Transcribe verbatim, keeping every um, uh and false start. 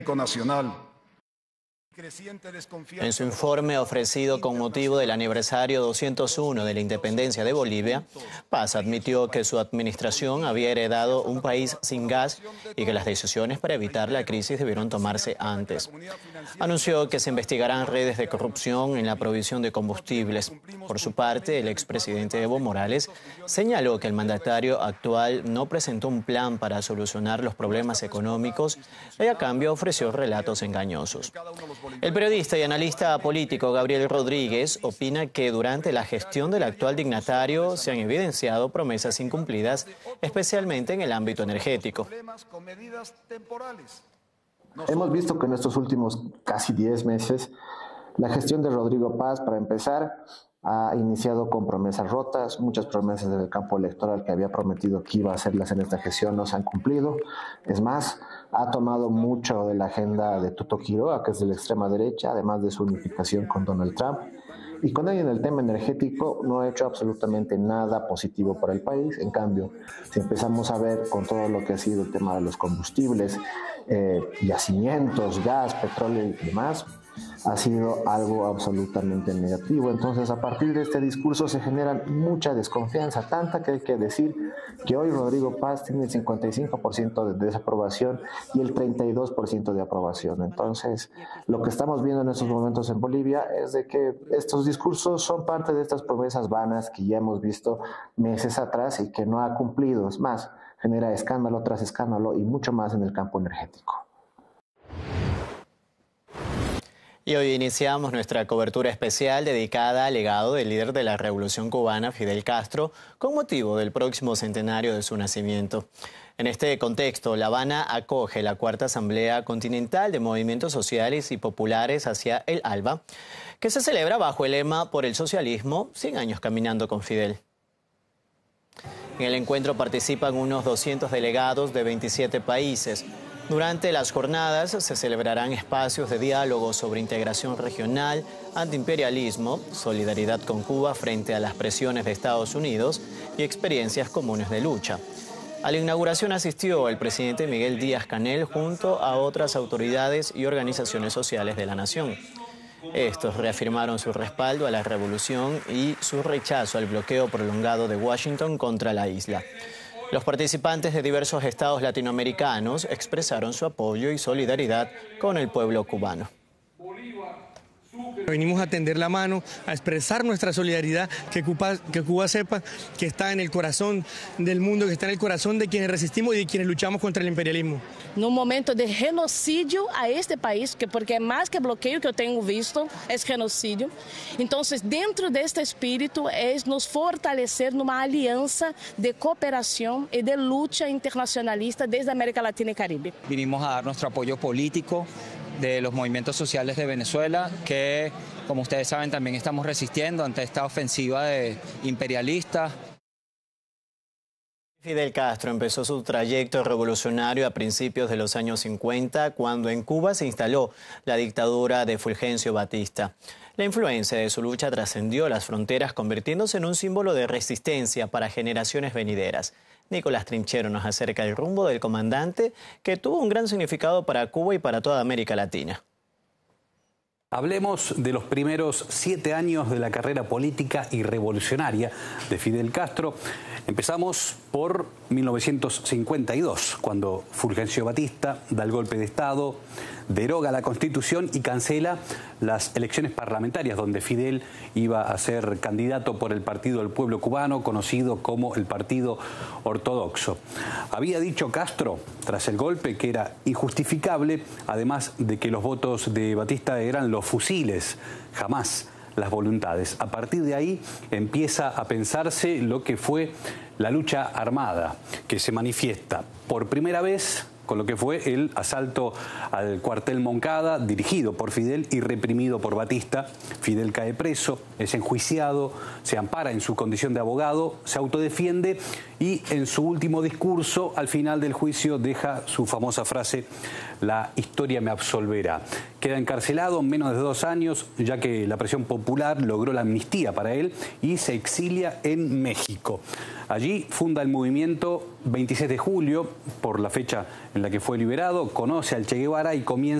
nacional. En su informe ofrecido con motivo del aniversario doscientos uno de la independencia de Bolivia, Paz admitió que su administración había heredado un país sin gas y que las decisiones para evitar la crisis debieron tomarse antes. Anunció que se investigarán redes de corrupción en la provisión de combustibles. Por su parte, el expresidente Evo Morales señaló que el mandatario actual no presentó un plan para solucionar los problemas económicos y a cambio ofreció relatos engañosos. El periodista y analista político Gabriel Rodríguez opina que durante la gestión del actual dignatario se han evidenciado promesas incumplidas, especialmente en el ámbito energético. Hemos visto que en estos últimos casi diez meses la gestión de Rodrigo Paz, para empezar, ha iniciado con promesas rotas. Muchas promesas del campo electoral que había prometido que iba a hacerlas en esta gestión no se han cumplido. Es más, ha tomado mucho de la agenda de Tuto Quiroga, que es de la extrema derecha, además de su unificación con Donald Trump. Y con ello en el tema energético no ha hecho absolutamente nada positivo para el país. En cambio, si empezamos a ver con todo lo que ha sido el tema de los combustibles, eh, yacimientos, gas, petróleo y demás, ha sido algo absolutamente negativo. Entonces, a partir de este discurso se genera mucha desconfianza, tanta que hay que decir que hoy Rodrigo Paz tiene el cincuenta y cinco por ciento de desaprobación y el treinta y dos por ciento de aprobación. Entonces, lo que estamos viendo en estos momentos en Bolivia es de que estos discursos son parte de estas promesas vanas que ya hemos visto meses atrás y que no ha cumplido. Es más, genera escándalo tras escándalo y mucho más en el campo energético. Y hoy iniciamos nuestra cobertura especial dedicada al legado del líder de la Revolución Cubana, Fidel Castro, con motivo del próximo centenario de su nacimiento. En este contexto, La Habana acoge la cuarta Asamblea Continental de Movimientos Sociales y Populares hacia el ALBA, que se celebra bajo el lema Por el Socialismo, cien años caminando con Fidel. En el encuentro participan unos doscientos delegados de veintisiete países. Durante las jornadas se celebrarán espacios de diálogo sobre integración regional, antiimperialismo, solidaridad con Cuba frente a las presiones de Estados Unidos y experiencias comunes de lucha. A la inauguración asistió el presidente Miguel Díaz-Canel junto a otras autoridades y organizaciones sociales de la nación. Estos reafirmaron su respaldo a la revolución y su rechazo al bloqueo prolongado de Washington contra la isla. Los participantes de diversos estados latinoamericanos expresaron su apoyo y solidaridad con el pueblo cubano. Venimos a tender la mano, a expresar nuestra solidaridad, que Cuba, que Cuba sepa que está en el corazón del mundo, que está en el corazón de quienes resistimos y de quienes luchamos contra el imperialismo. En un momento de genocidio a este país, que porque más que bloqueo que yo tengo visto, es genocidio. Entonces, dentro de este espíritu es nos fortalecer numa alianza de cooperación y de lucha internacionalista desde América Latina y Caribe. Vinimos a dar nuestro apoyo político de los movimientos sociales de Venezuela, que, como ustedes saben, también estamos resistiendo ante esta ofensiva de imperialistas. Fidel Castro empezó su trayecto revolucionario a principios de los años cincuenta, cuando en Cuba se instaló la dictadura de Fulgencio Batista. La influencia de su lucha trascendió las fronteras, convirtiéndose en un símbolo de resistencia para generaciones venideras. Nicolás Trinchero nos acerca el rumbo del comandante, que tuvo un gran significado para Cuba y para toda América Latina. Hablemos de los primeros siete años de la carrera política y revolucionaria de Fidel Castro. Empezamos por mil novecientos cincuenta y dos, cuando Fulgencio Batista da el golpe de Estado, deroga la Constitución y cancela las elecciones parlamentarias, donde Fidel iba a ser candidato por el Partido del Pueblo Cubano, conocido como el Partido Ortodoxo. Había dicho Castro, tras el golpe, que era injustificable, además de que los votos de Batista eran los fusiles, jamás las voluntades. A partir de ahí empieza a pensarse lo que fue la lucha armada, que se manifiesta por primera vez con lo que fue el asalto al cuartel Moncada, dirigido por Fidel y reprimido por Batista. Fidel cae preso, es enjuiciado, se ampara en su condición de abogado, se autodefiende y en su último discurso, al final del juicio, deja su famosa frase: la historia me absolverá. Queda encarcelado menos de dos años, ya que la presión popular logró la amnistía para él y se exilia en México. Allí funda el movimiento veintiséis de julio, por la fecha en la que fue liberado, conoce al Che Guevara y comienza